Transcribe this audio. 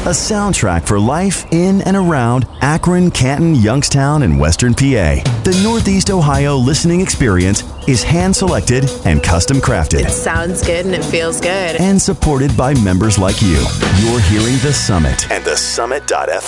a soundtrack for life in and around Akron, Canton, Youngstown, and Western PA. The Northeast Ohio listening experience is hand-selected and custom crafted. It sounds good and it feels good. And supported by members like you. You're hearing The Summit and thesummit.fm.